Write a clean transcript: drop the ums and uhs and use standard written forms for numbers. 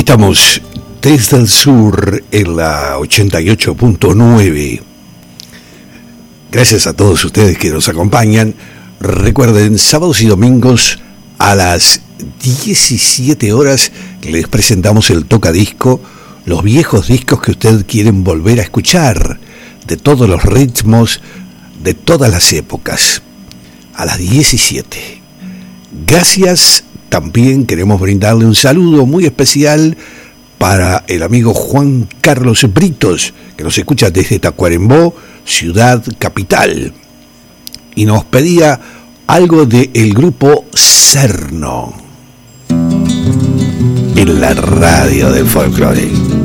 Estamos desde el sur en la 88.9. Gracias a todos ustedes que nos acompañan. Recuerden, sábados y domingos a las 17 horas les presentamos el tocadisco, los viejos discos que ustedes quieren volver a escuchar, de todos los ritmos, de todas las épocas, a las 17. Gracias. También queremos brindarle un saludo muy especial para el amigo Juan Carlos Britos, que nos escucha desde Tacuarembó, ciudad capital, y nos pedía algo del grupo Cerno en la radio del folclore.